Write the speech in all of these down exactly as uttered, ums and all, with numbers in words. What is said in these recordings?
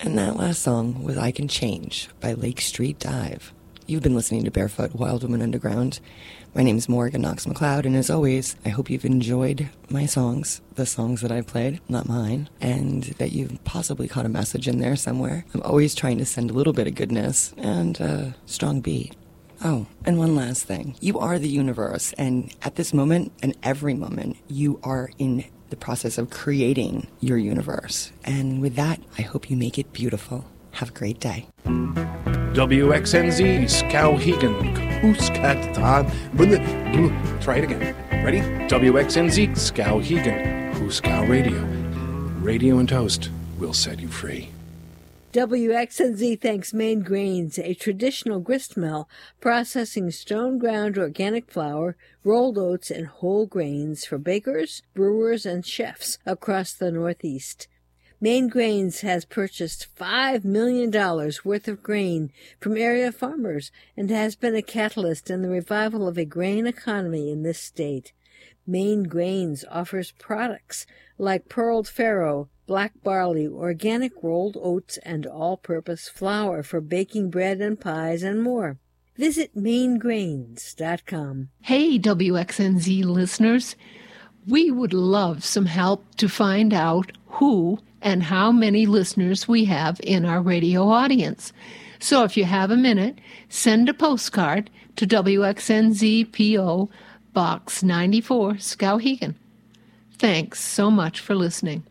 And that last song was I Can Change by Lake Street Dive. You've been listening to Barefoot Wild Woman Underground. My name is Morgan Knox McLeod, and as always, I hope you've enjoyed my songs, the songs that I played, not mine, and that you've possibly caught a message in there somewhere. I'm always trying to send a little bit of goodness and a strong beat. Oh, and one last thing. You are the universe, and at this moment, and every moment, you are in the process of creating your universe. And with that, I hope you make it beautiful. Have a great day. W X N Z, Skowhegan, Huskattan. Try it again. Ready? W X N Z, Skowhegan, Huskow Radio. Radio and toast will set you free. W X N Z thanks Maine Grains, a traditional grist mill processing stone-ground organic flour, rolled oats, and whole grains for bakers, brewers, and chefs across the Northeast. Maine Grains has purchased five million dollars worth of grain from area farmers and has been a catalyst in the revival of a grain economy in this state. Maine Grains offers products like pearled farro, black barley, organic rolled oats, and all-purpose flour for baking bread and pies and more. Visit maine grains dot com. Hey, W X N Z listeners. We would love some help to find out who and how many listeners we have in our radio audience. So if you have a minute, send a postcard to W X N Z P O Box ninety-four, Skowhegan. Thanks so much for listening.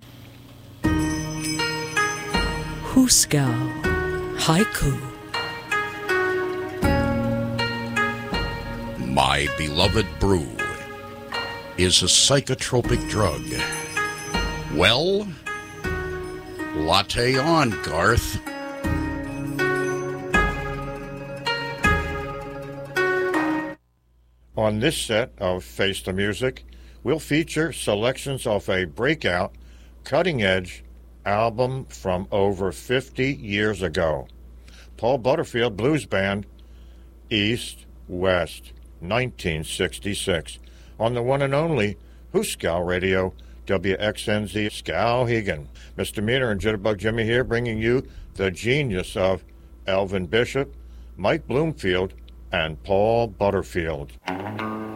Huskow Haiku. My beloved brew is a psychotropic drug. Well, latte on, Garth. On this set of Face the Music, we'll feature selections of a breakout, cutting-edge album from over fifty years ago. Paul Butterfield Blues Band, East West, nineteen sixty-six, on the one and only Huskow Radio, W X N Z Skowhegan. Misdemeanor and Jitterbug Jimmy here, bringing you the genius of Elvin Bishop, Mike Bloomfield, and Paul Butterfield.